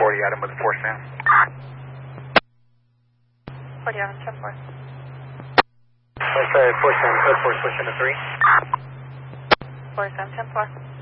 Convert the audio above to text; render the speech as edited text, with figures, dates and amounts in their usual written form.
40 item with 4 Sam. 40 item, 10-4. Sorry, 4 Sam, code 4, switch into 3. 4 Sam, 10-4.